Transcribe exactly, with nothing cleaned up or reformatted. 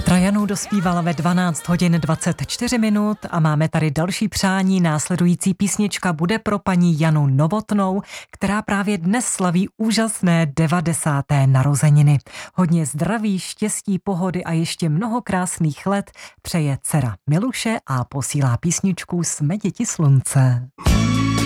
Sestra Janu dospívala ve dvanáct hodin dvacet čtyři minut a máme tady další přání. Následující písnička bude pro paní Janu Novotnou, která právě dnes slaví úžasné devadesáté narozeniny. Hodně zdraví, štěstí, pohody a ještě mnoho krásných let přeje dcera Miluše a posílá písničku Jsme děti slunce.